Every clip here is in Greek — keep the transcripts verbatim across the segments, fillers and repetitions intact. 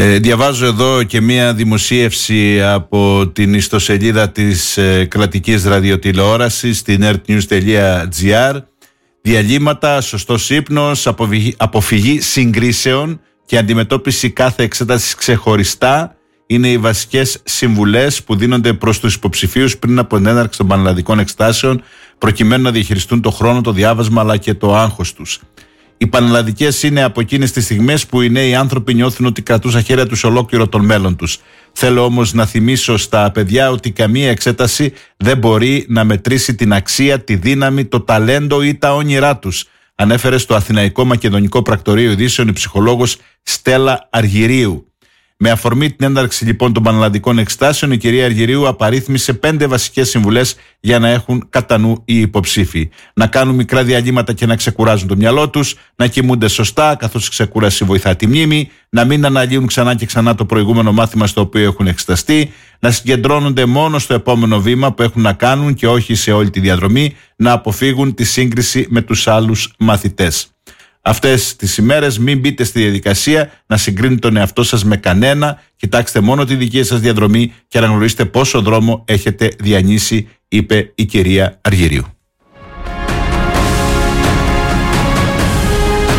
Ε, διαβάζω εδώ και μία δημοσίευση από την ιστοσελίδα της ε, κρατικής ραδιοτηλεόρασης, την earthnews τελεία gr. Διαλύματα, σωστός ύπνος, αποφυγή, αποφυγή συγκρίσεων και αντιμετώπιση κάθε εξέτασης ξεχωριστά είναι οι βασικές συμβουλές που δίνονται προς τους υποψηφίους πριν από την έναρξη των πανελλαδικών εξετάσεων, προκειμένου να διαχειριστούν το χρόνο, το διάβασμα αλλά και το άγχος τους. Οι πανελλαδικές είναι από εκείνες τις στιγμές που οι νέοι άνθρωποι νιώθουν ότι κρατούν στα χέρια τους ολόκληρο τον μέλλον τους. Θέλω όμως να θυμίσω στα παιδιά ότι καμία εξέταση δεν μπορεί να μετρήσει την αξία, τη δύναμη, το ταλέντο ή τα όνειρά τους, ανέφερε στο Αθηναϊκό Μακεδονικό Πρακτορείο Ειδήσεων η ψυχολόγος Στέλλα Αργυρίου. Με αφορμή την έναρξη λοιπόν των πανελλαδικών εξετάσεων, η κυρία Αργυρίου απαρίθμησε πέντε βασικές συμβουλές για να έχουν κατά νου οι υποψήφοι. Να κάνουν μικρά διαλύματα και να ξεκουράζουν το μυαλό τους, να κοιμούνται σωστά, καθώς η ξεκούραση βοηθά τη μνήμη, να μην αναλύουν ξανά και ξανά το προηγούμενο μάθημα στο οποίο έχουν εξεταστεί, να συγκεντρώνονται μόνο στο επόμενο βήμα που έχουν να κάνουν και όχι σε όλη τη διαδρομή, να αποφύγουν τη σύγκριση με τους άλλους μαθητές. Αυτές τις ημέρες μην μπείτε στη διαδικασία να συγκρίνετε τον εαυτό σας με κανένα. Κοιτάξτε μόνο τη δική σας διαδρομή και αναγνωρίστε πόσο δρόμο έχετε διανύσει, είπε η κυρία Αργυρίου.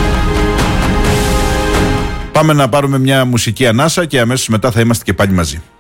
Πάμε να πάρουμε μια μουσική ανάσα και αμέσως μετά θα είμαστε και πάλι μαζί.